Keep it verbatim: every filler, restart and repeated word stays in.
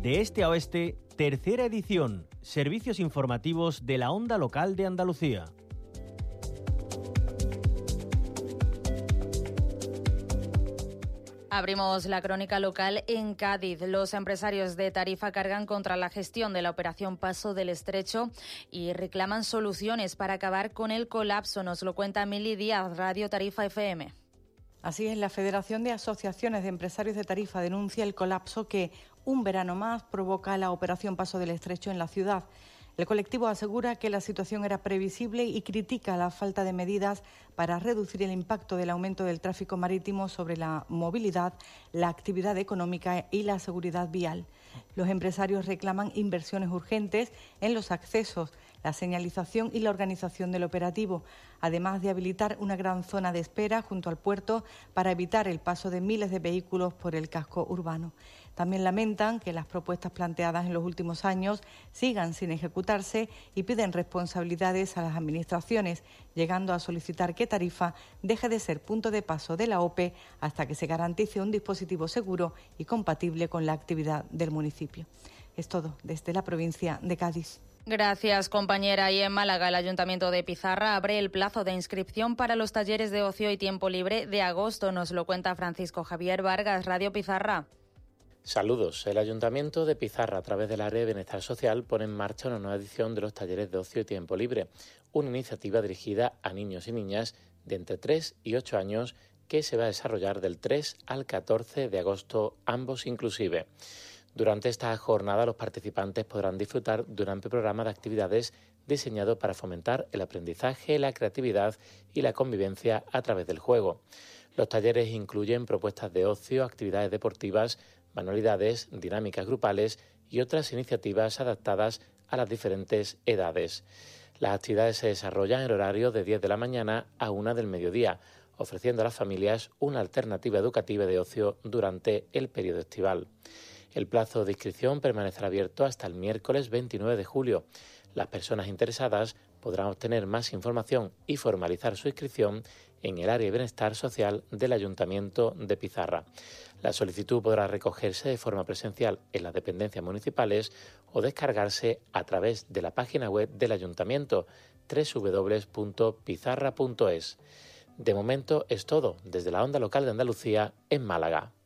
De este a oeste, tercera edición, servicios informativos de la Onda Local de Andalucía. Abrimos la crónica local en Cádiz. Los empresarios de Tarifa cargan contra la gestión de la operación Paso del Estrecho y reclaman soluciones para acabar con el colapso. Nos lo cuenta Mili Díaz, Radio Tarifa F M. Así es, la Federación de Asociaciones de Empresarios de Tarifa denuncia el colapso que un verano más provoca la operación Paso del Estrecho en la ciudad. El colectivo asegura que la situación era previsible y critica la falta de medidas para reducir el impacto del aumento del tráfico marítimo sobre la movilidad, la actividad económica y la seguridad vial. Los empresarios reclaman inversiones urgentes en los accesos, la señalización y la organización del operativo, además de habilitar una gran zona de espera junto al puerto para evitar el paso de miles de vehículos por el casco urbano. También lamentan que las propuestas planteadas en los últimos años sigan sin ejecutarse y piden responsabilidades a las administraciones, llegando a solicitar que Tarifa deje de ser punto de paso de la O P E hasta que se garantice un dispositivo seguro y compatible con la actividad del municipio. Es todo desde la provincia de Cádiz. Gracias, compañera. Y en Málaga, el Ayuntamiento de Pizarra abre el plazo de inscripción para los talleres de ocio y tiempo libre de agosto. Nos lo cuenta Francisco Javier Vargas, Radio Pizarra. Saludos. El Ayuntamiento de Pizarra, a través del área de Bienestar Social, pone en marcha una nueva edición de los talleres de ocio y tiempo libre, una iniciativa dirigida a niños y niñas de entre tres y ocho años que se va a desarrollar del tres al catorce de agosto, ambos inclusive. Durante esta jornada, los participantes podrán disfrutar de un amplio programa de actividades diseñado para fomentar el aprendizaje, la creatividad y la convivencia a través del juego. Los talleres incluyen propuestas de ocio, actividades deportivas, manualidades, dinámicas grupales y otras iniciativas adaptadas a las diferentes edades. Las actividades se desarrollan en horario de diez de la mañana a una del mediodía, ofreciendo a las familias una alternativa educativa de ocio durante el periodo estival. El plazo de inscripción permanecerá abierto hasta el miércoles veintinueve de julio. Las personas interesadas podrán obtener más información y formalizar su inscripción en el área de Bienestar Social del Ayuntamiento de Pizarra. La solicitud podrá recogerse de forma presencial en las dependencias municipales o descargarse a través de la página web del Ayuntamiento doble u doble u doble u punto pizarra punto es. De momento es todo desde la Onda Local de Andalucía en Málaga.